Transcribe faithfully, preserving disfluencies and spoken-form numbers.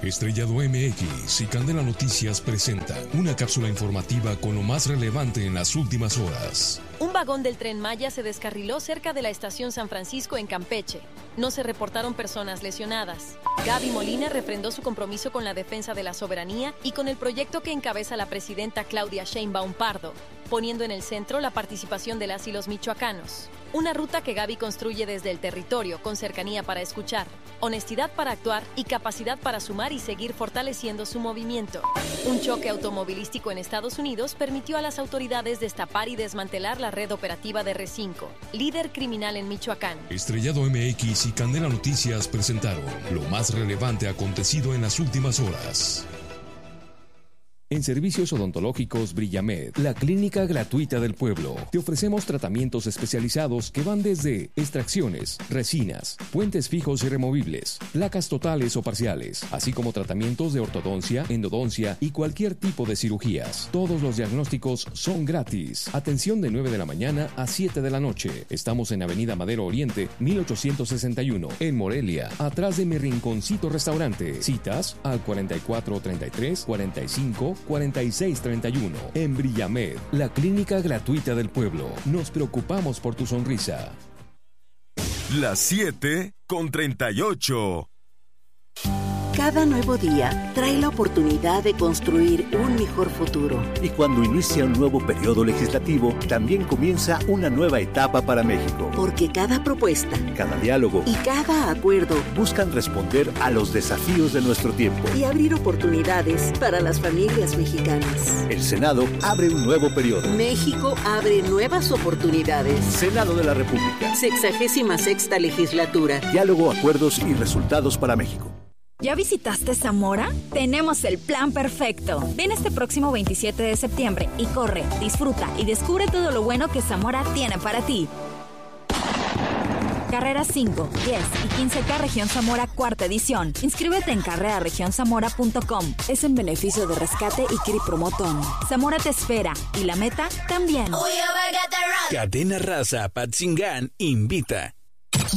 Estrellado M X y Candela Noticias presentan una cápsula informativa con lo más relevante en las últimas horas. Un vagón del Tren Maya se descarriló cerca de la estación San Francisco en Campeche. No se reportaron personas lesionadas. Gaby Molina refrendó su compromiso con la defensa de la soberanía y con el proyecto que encabeza la presidenta Claudia Sheinbaum Pardo, poniendo en el centro la participación de las y los michoacanos. Una ruta que Gaby construye desde el territorio, con cercanía para escuchar, honestidad para actuar y capacidad para sumar y seguir fortaleciendo su movimiento. Un choque automovilístico en Estados Unidos permitió a las autoridades destapar y desmantelar la red operativa de R cinco, líder criminal en Michoacán. Estrellado M X y Candela Noticias presentaron lo más relevante acontecido en las últimas horas. En Servicios Odontológicos Brillamed, la clínica gratuita del pueblo. Te ofrecemos tratamientos especializados que van desde extracciones, resinas, puentes fijos y removibles, placas totales o parciales, así como tratamientos de ortodoncia, endodoncia y cualquier tipo de cirugías. Todos los diagnósticos son gratis. Atención de nueve de la mañana a siete de la noche. Estamos en Avenida Madero Oriente, mil ochocientos sesenta y uno, en Morelia, atrás de Mi Rinconcito Restaurante. Citas al cuarenta y cuatro treinta y tres, cuarenta y cinco, cuarenta y seis treinta y uno. En Brillamed, la clínica gratuita del pueblo. Nos preocupamos por tu sonrisa. Las siete con treinta y ocho. Cada nuevo día trae la oportunidad de construir un mejor futuro. Y cuando inicia un nuevo periodo legislativo, también comienza una nueva etapa para México. Porque cada propuesta, cada diálogo y cada acuerdo buscan responder a los desafíos de nuestro tiempo y abrir oportunidades para las familias mexicanas. El Senado abre un nuevo periodo. México abre nuevas oportunidades. Senado de la República. Sexagésima sexta legislatura. Diálogo, acuerdos y resultados para México. ¿Ya visitaste Zamora? Tenemos el plan perfecto. Ven este próximo veintisiete de septiembre y corre, disfruta y descubre todo lo bueno que Zamora tiene para ti. Carreras cinco, diez y quince K Región Zamora cuarta edición. Inscríbete en carrera región zamora punto com. Es en beneficio de Rescate y Cri Promotón. Zamora te espera y la meta también. Cadena Raza Patzingán invita.